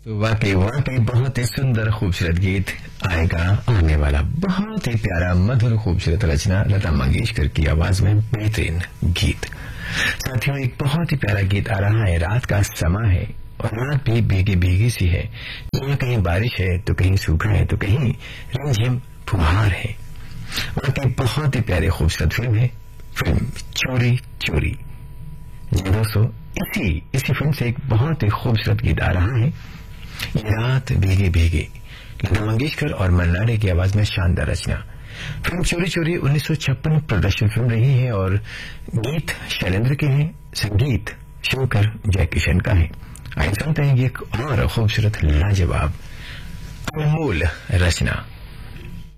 तो वाकई वाकई बहुत ही सुंदर खूबसूरत गीत आएगा आने वाला, बहुत ही प्यारा मधुर खूबसूरत रचना लता मंगेशकर की आवाज में बेहतरीन गीत। साथियों एक बहुत ही प्यारा गीत आ रहा है। रात का समय है और रात भी भीगी भीगी सी है, यहाँ कहीं बारिश है तो कहीं सूखा है तो कहीं रिमझिम फुहार है। वाकई बहुत ही प्यारी खूबसूरत फिल्म है, फिल्म चोरी चोरी। जी दोस्तों, इसी फिल्म से एक बहुत ही खूबसूरत गीत आ रहा है, ये रात भीगे भीगे, लता मंगेशकर और मन्ना की आवाज में शानदार रचना। फिल्म चोरी चोरी 1956 प्रदर्शन फिल्म रही है और गीत शैलेंद्र के हैं, संगीत शंकर जयकिशन का है। आइए सुनते हैं एक और खूबसूरत लाजवाब अनमोल रचना।